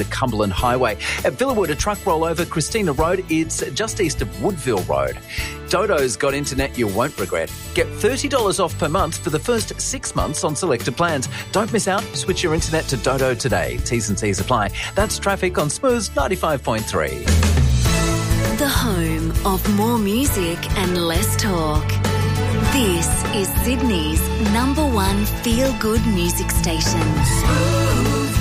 the Cumberland Highway. At Villawood, a truck roll over Christina Road. It's just east of Woodville Road. Dodo's got internet you won't regret. Get $30 off per month for the first 6 months on selected plans. Don't miss out. Switch your internet to Dodo today. T's and C's apply. That's traffic on Smooth 95.3. The home of more music and less talk. This is Sydney's #1 feel-good music station. Smooth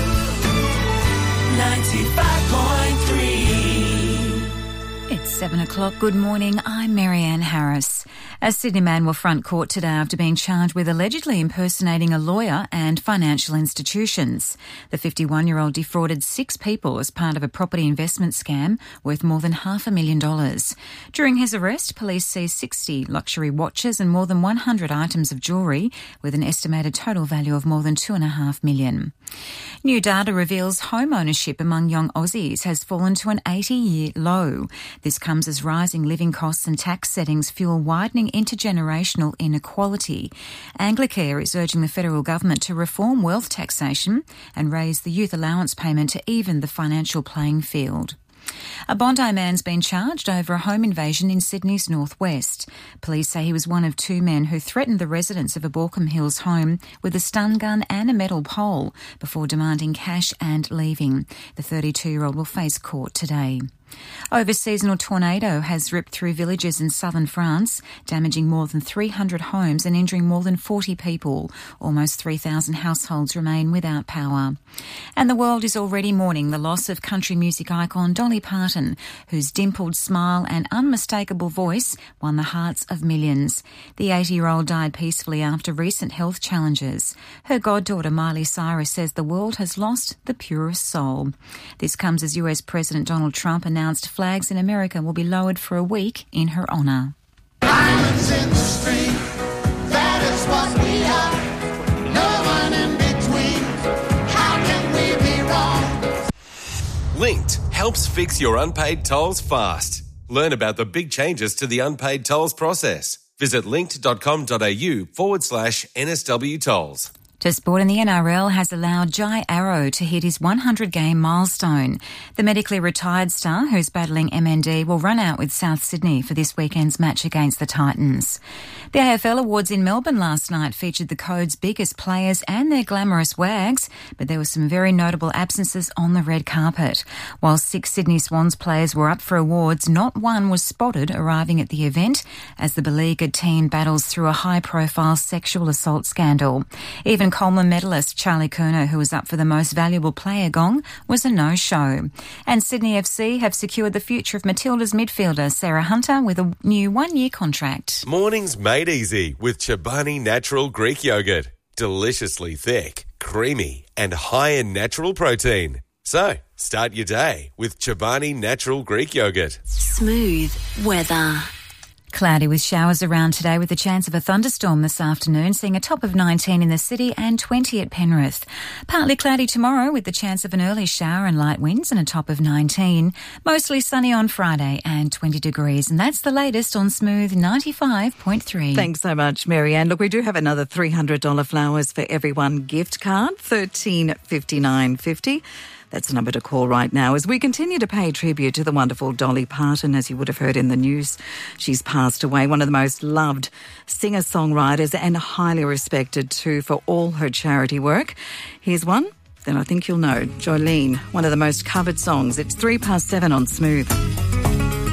95.3. It's 7 o'clock. Good morning. I'm Marianne Harris. A Sydney man will front court today after being charged with allegedly impersonating a lawyer and financial institutions. The 51-year-old defrauded 6 people as part of a property investment scam worth more than $500,000. During his arrest, police seized 60 luxury watches and more than 100 items of jewellery with an estimated total value of more than $2.5 million. New data reveals home ownership among young Aussies has fallen to an 80-year low. This comes as rising living costs and tax settings fuel widening intergenerational inequality. Anglicare is urging the federal government to reform wealth taxation and raise the youth allowance payment to even the financial playing field. A Bondi man's been charged over a home invasion in Sydney's northwest. Police say he was one of 2 men who threatened the residents of a Baulkham Hills home with a stun gun and a metal pole before demanding cash and leaving. The 32-year-old will face court today. Over-seasonal tornado has ripped through villages in southern France, damaging more than 300 homes and injuring more than 40 people. Almost 3,000 households remain without power. And the world is already mourning the loss of country music icon Dolly Parton, whose dimpled smile and unmistakable voice won the hearts of millions. The 80-year-old died peacefully after recent health challenges. Her goddaughter Miley Cyrus says the world has lost the purest soul. This comes as US President Donald Trump announced flags in America will be lowered for a week in her honour. Diamonds in the stream, that is what we are. No one in between. How can we be wrong? Linked helps fix your unpaid tolls fast. Learn about the big changes to the unpaid tolls process. Visit linked.com.au/NSW tolls. To sport, and the NRL has allowed Jai Arrow to hit his 100-game milestone. The medically retired star, who's battling MND, will run out with South Sydney for this weekend's match against the Titans. The AFL Awards in Melbourne last night featured the Code's biggest players and their glamorous wags, but there were some very notable absences on the red carpet. While 6 Sydney Swans players were up for awards, not one was spotted arriving at the event as the beleaguered team battles through a high-profile sexual assault scandal. Even Coleman medalist Charlie Curnow, who was up for the most valuable player gong, was a no-show. And Sydney FC have secured the future of Matilda's midfielder Sarah Hunter with a new 1-year contract. Mornings made easy with Chobani Natural Greek Yogurt. Deliciously thick, creamy and high in natural protein. So, start your day with Chobani Natural Greek Yogurt. Smooth weather. Cloudy with showers around today with a chance of a thunderstorm this afternoon, seeing a top of 19 in the city and 20 at Penrith. Partly cloudy tomorrow with the chance of an early shower and light winds and a top of 19. Mostly sunny on Friday and 20 degrees. And that's the latest on Smooth 95.3. Thanks so much, Marianne. Look, we do have another $300 Flowers for Everyone gift card, $13.59.50. That's the number to call right now as we continue to pay tribute to the wonderful Dolly Parton, as you would have heard in the news. She's passed away, one of the most loved singer-songwriters and highly respected too for all her charity work. Here's one that I think you'll know, Jolene, one of the most covered songs. It's 7:03 on Smooth.